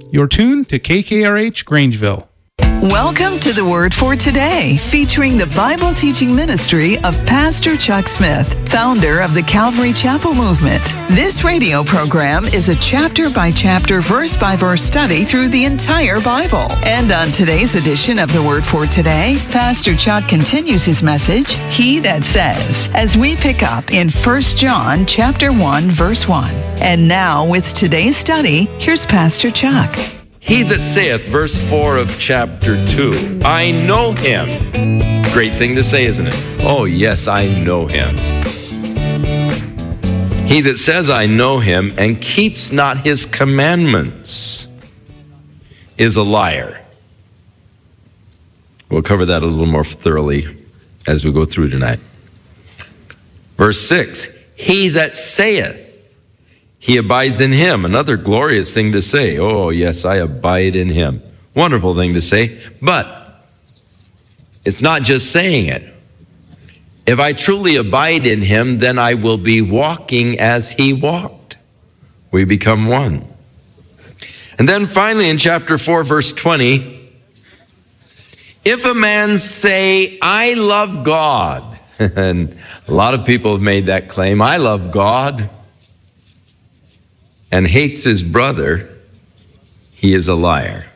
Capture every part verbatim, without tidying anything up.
You're tuned to K K R H Grangeville. Welcome to the Word for Today, featuring the Bible teaching ministry of Pastor Chuck Smith, founder of the Calvary Chapel Movement. This radio program is a chapter-by-chapter, verse-by-verse study through the entire Bible. And on today's edition of the Word for Today, Pastor Chuck continues his message, He That Says, as we pick up in First John chapter one, verse one. And now, with today's study, here's Pastor Chuck. He that saith, verse four of chapter two, I know him. Great thing to say, isn't it? Oh, yes, I know him. He that says, I know him, and keeps not his commandments is a liar. We'll cover that a little more thoroughly as we go through tonight. Verse six, he that saith, he abides in him. Another glorious thing to say. Oh, yes, I abide in him. Wonderful thing to say. But it's not just saying it. If I truly abide in him, then I will be walking as he walked. We become one. And then finally in chapter four, verse twenty, if a man say, I love God, and a lot of people have made that claim, I love God, and hates his brother, he is a liar.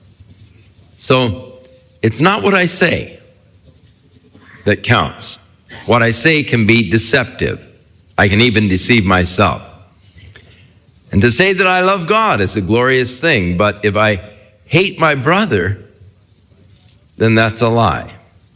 So it's not what I say that counts. What I say can be deceptive. I can even deceive myself. And to say that I love God is a glorious thing, but if I hate my brother, then that's a lie.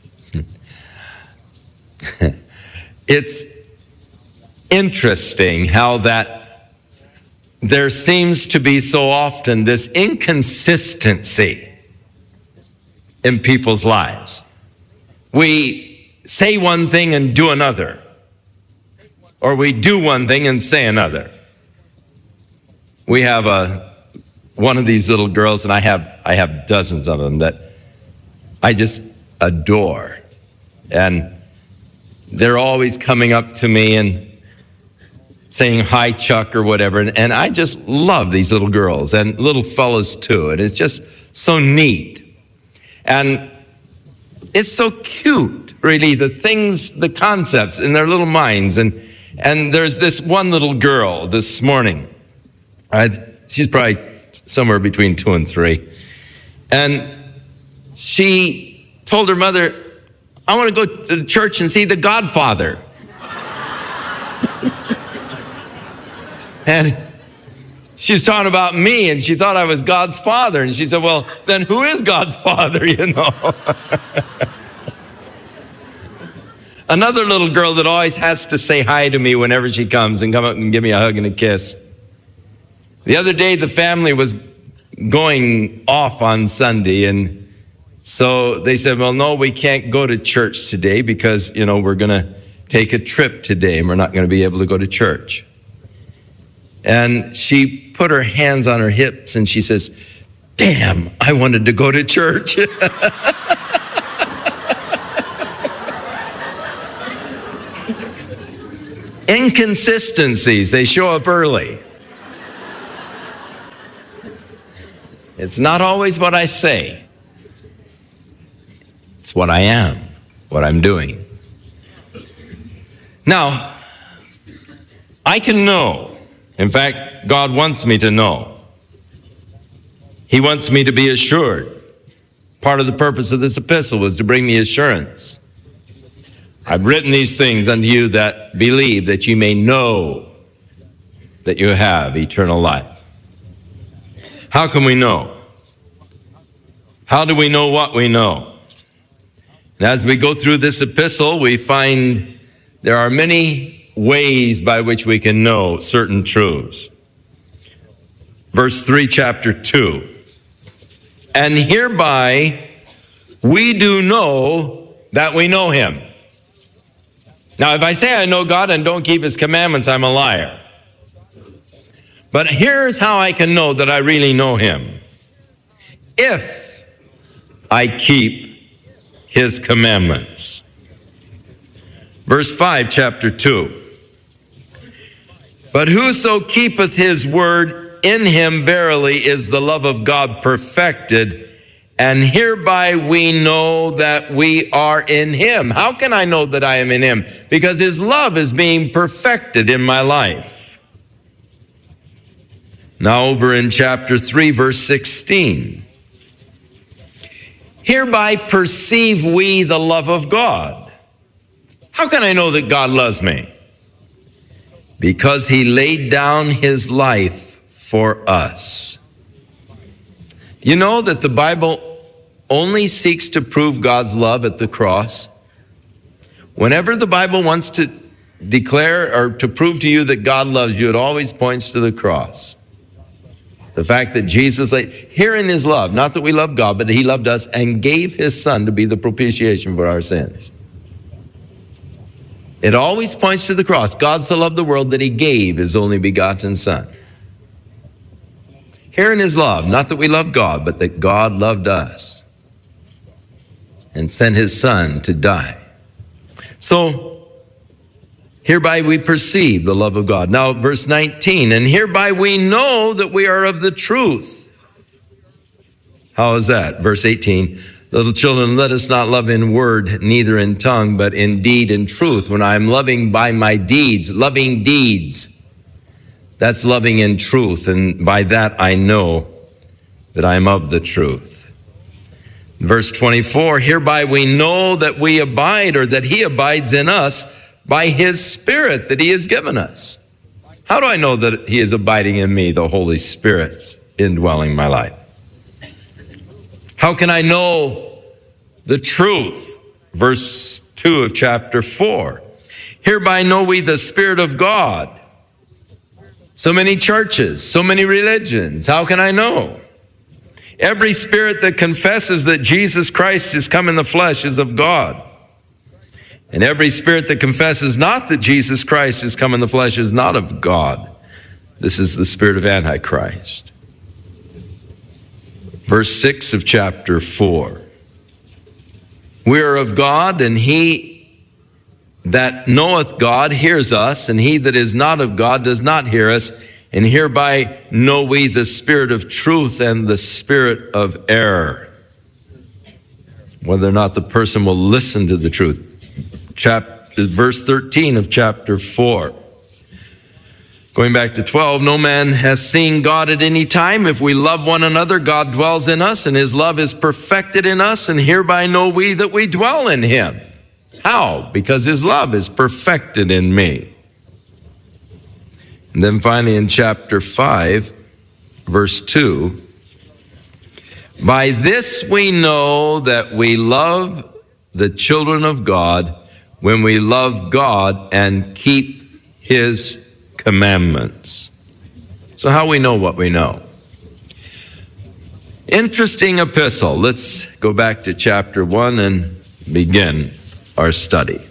It's interesting how that there seems to be so often this inconsistency in people's lives. We say one thing and do another, or we do one thing and say another. We have a one of these little girls, and I have I have dozens of them that I just adore, and they're always coming up to me and saying hi, Chuck, or whatever. And, and I just love these little girls and little fellas too. And it's just so neat. And it's so cute, really, the things, the concepts in their little minds. And, and there's this one little girl this morning. I, she's probably somewhere between two and three. And she told her mother, I want to go to the church and see The Godfather. And she's talking about me, and she thought I was God's father. And she said, well, then who is God's father, you know? Another little girl that always has to say hi to me whenever she comes and come up and give me a hug and a kiss. The other day, the family was going off on Sunday, and so they said, well, no, we can't go to church today because, you know, we're going to take a trip today, and we're not going to be able to go to church. And she put her hands on her hips and she says, damn, I wanted to go to church. Inconsistencies, they show up early. It's not always what I say. It's what I am, what I'm doing. Now, I can know. In fact, God wants me to know. He wants me to be assured. Part of the purpose of this epistle was to bring me assurance. I've written these things unto you that believe, that you may know that you have eternal life. How can we know? How do we know what we know? And as we go through this epistle, we find there are many ways by which we can know certain truths. Verse three, chapter two. And hereby we do know that we know him. Now, if I say I know God and don't keep his commandments, I'm a liar. But here's how I can know that I really know him. If I keep his commandments. Verse five, chapter two. But whoso keepeth his word, in him verily is the love of God perfected, and hereby we know that we are in him. How can I know that I am in him? Because his love is being perfected in my life. Now over in chapter three, verse sixteen. Hereby perceive we the love of God. How can I know that God loves me? Because he laid down his life for us. You know that the Bible only seeks to prove God's love at the cross. Whenever the Bible wants to declare or to prove to you that God loves you, it always points to the cross. The fact that Jesus, laid, here in his love, not that we love God, but that he loved us and gave his son to be the propitiation for our sins. It always points to the cross. God so loved the world that he gave his only begotten son. Here in his love, not that we love God, but that God loved us and sent his son to die. So, hereby we perceive the love of God. Now, verse nineteen, and hereby we know that we are of the truth. How is that? Verse eighteen, little children, let us not love in word, neither in tongue, but in deed and truth. When I'm loving by my deeds, loving deeds, that's loving in truth. And by that I know that I am of the truth. Verse twenty-four, hereby we know that we abide, or that he abides in us, by his Spirit that he has given us. How do I know that he is abiding in me, the Holy Spirit's indwelling my life? How can I know the truth? Verse two of chapter four. Hereby know we the Spirit of God. So many churches, so many religions. How can I know? Every spirit that confesses that Jesus Christ has come in the flesh is of God. And every spirit that confesses not that Jesus Christ has come in the flesh is not of God. This is the spirit of Antichrist. Verse six of chapter four. We are of God, and he that knoweth God hears us, and he that is not of God does not hear us. And hereby know we the spirit of truth and the spirit of error. Whether or not the person will listen to the truth. Chapter, verse thirteen of chapter four. Going back to twelve, no man has seen God at any time. If we love one another, God dwells in us, and his love is perfected in us, and hereby know we that we dwell in him. How? Because his love is perfected in me. And then finally in chapter five, verse two, by this we know that we love the children of God, when we love God and keep his commandments. So how we know what we know? Interesting epistle. Let's go back to chapter one and begin our study.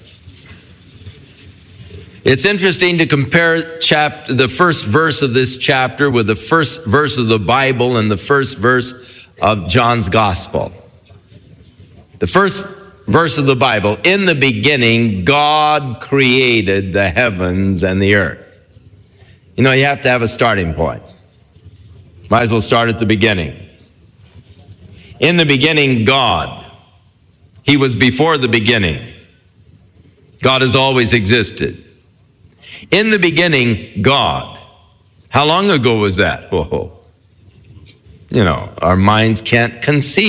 It's interesting to compare chapter, the first verse of this chapter with the first verse of the Bible and the first verse of John's Gospel. The first verse of the Bible, in the beginning, God created the heavens and the earth. You know, you have to have a starting point. Might as well start at the beginning. In the beginning, God. He was before the beginning. God has always existed. In the beginning, God. How long ago was that? Whoa. You know, our minds can't conceive